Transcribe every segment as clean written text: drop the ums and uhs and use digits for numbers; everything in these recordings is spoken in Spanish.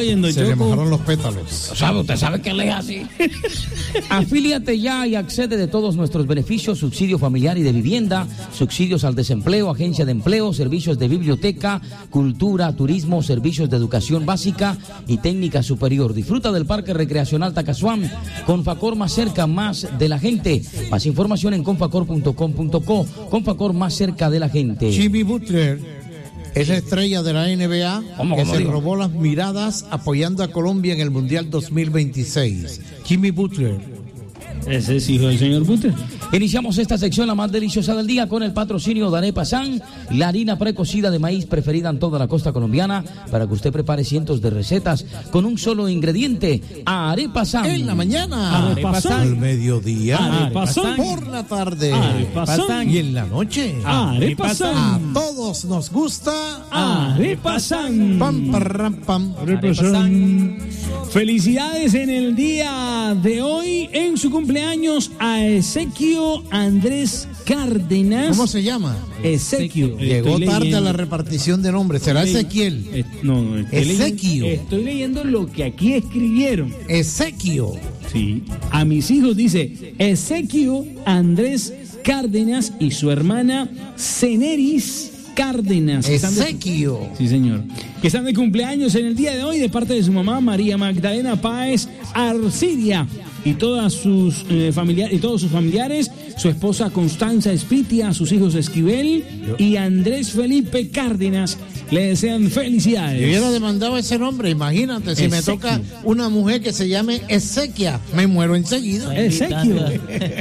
oyendo, Se le mojaron los pétalos. ¿Usted sabe que lee así? Afíliate ya y accede de todos nuestros beneficios: subsidio familiar y de vivienda, subsidios al desempleo, agencia de empleo, servicios de biblioteca, cultura, turismo, servicios de educación básica y técnica superior. Disfruta del Parque Recreacional Tacasuán. Confacor, más cerca, más de la gente. Más información en confacor.com.co. Confacor, más cerca de la gente. Jimmy Butler es la estrella de la NBA que se robó las miradas apoyando a Colombia en el Mundial 2026. Jimmy Butler. Ese es hijo del señor Butler. Iniciamos esta sección, la más deliciosa del día, con el patrocinio de Arepa San, la harina precocida de maíz preferida en toda la costa colombiana, para que usted prepare cientos de recetas con un solo ingrediente: Arepa San. En la mañana, Arepa San. al mediodía, Arepa San. por la tarde, Arepa San. y en la noche. Arepa San. A todos nos gusta Arepa San. Pam, parram, pam. Arepa San. Felicidades en el día de hoy, en su cumpleaños, a Ezequiel Andrés Cárdenas. ¿Cómo se llama? Ezequiel. Llegó Estoy tarde leyendo. a la repartición de nombres. ¿Será Ezequiel? No, Ezequiel. Estoy leyendo lo que aquí escribieron. Ezequiel. Sí. A mis hijos dice Ezequiel Andrés Cárdenas y su hermana Ceneris Cárdenas. Ezequiel. Sí, señor. Que están de cumpleaños en el día de hoy, de parte de su mamá María Magdalena Páez Arcidia y todas sus familiares, y todos sus familiares, su esposa Constanza Espitia, sus hijos Esquivel y Andrés Felipe Cárdenas. Le desean felicidades. Yo hubiera demandado ese nombre, imagínate, si me toca una mujer que se llame Ezequia, me muero enseguida. Ezequiel.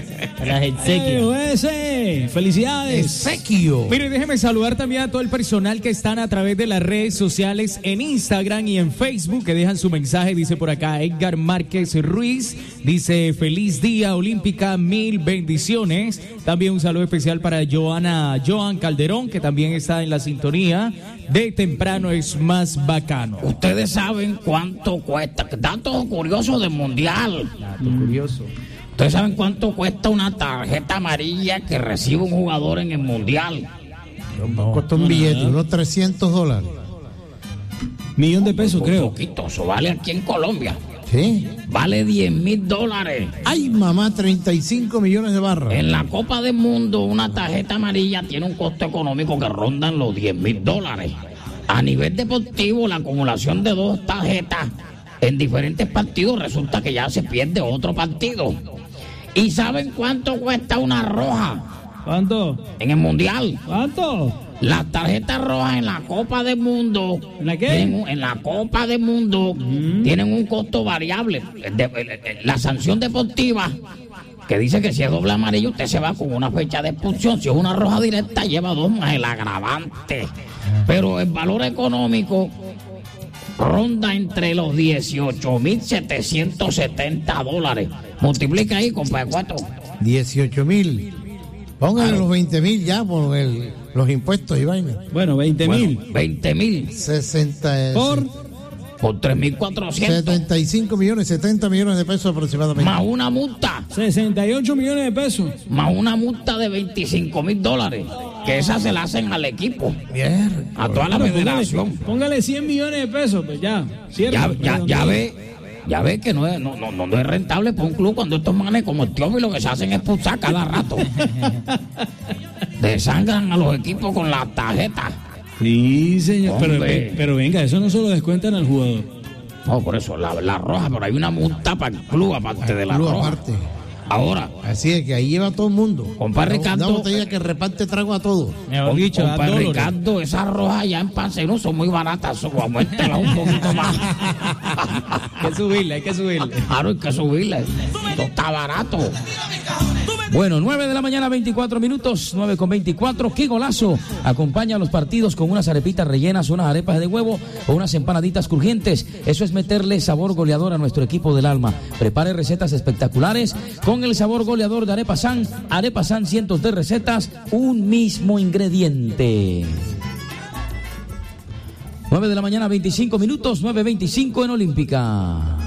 Felicidades. Ezequiel. Mire, déjeme saludar también a todo el personal que están a través de las redes sociales en Instagram y en Facebook, que dejan su mensaje. Dice por acá Edgar Márquez Ruiz, dice: feliz día olímpica, 1000 bendiciones. También un saludo especial para Joan Calderón, que también está en la sintonía de Temprano es Más Bacano. Ustedes saben cuánto cuesta. Dato curioso del mundial. Dato curioso. Ustedes saben cuánto cuesta una tarjeta amarilla que recibe un jugador en el mundial. Costó un billete, unos $300. Millón de pesos, creo. Un poquito, eso vale aquí en Colombia. ¿Sí? Vale $10,000. Ay, mamá, 35 millones de barras. En la Copa del Mundo, una tarjeta amarilla tiene un costo económico que rondan los $10,000. A nivel deportivo, la acumulación de 2 tarjetas en diferentes partidos resulta que ya se pierde otro partido. ¿Y saben cuánto cuesta una roja? ¿Cuánto? En el Mundial. ¿Cuánto? Las tarjetas rojas en la Copa del Mundo. ¿En la qué? En la Copa del Mundo tienen un costo variable. La sanción deportiva, que dice que si es doble amarillo, usted se va con una fecha de expulsión. Si es una roja directa, lleva 2 más el agravante. Pero el valor económico ronda entre los $18,770. Multiplica ahí, compadre, ¿cuánto? 18,000. Póngale los 20,000 ya por los impuestos y vaina. Bueno, 20,000. 20,000. 60. Por 3,400. 75 millones, 70 millones de pesos aproximadamente. Más una multa. 68 millones de pesos. Más una multa de $25,000. Que esas se la hacen al equipo. Bien. A toda la federación. Póngale 100 millones de pesos, pues ya. Cierra, Ya ve que no es rentable para un club cuando estos manes como el Teófilo lo que se hacen es expulsar cada rato. Desangran a los equipos con las tarjetas. Sí, señor. Hombre. Pero venga, eso no se lo descuentan al jugador. No, por eso, la roja, pero hay una multa para el club aparte de la Club roja. aparte. Ahora, Así es que ahí lleva todo el mundo. compadre Una Ricardo, botella que reparte trago a todos. Mejor dicho, da compadre dólares. Ricardo, esas rojas ya en Panseno son muy baratas, aumentela un poquito más. Hay que subirle. Claro, hay que subirle. Esto está barato. Bueno, 9 de la mañana, 24 minutos, 9:24. ¡Qué golazo! Acompaña a los partidos con unas arepitas rellenas, unas arepas de huevo o unas empanaditas crujientes. Eso es meterle sabor goleador a nuestro equipo del alma. Prepare recetas espectaculares con el sabor goleador de Arepa San. Arepa San, cientos de recetas, un mismo ingrediente. 9 de la mañana, 25 minutos, 9:25 en Olímpica.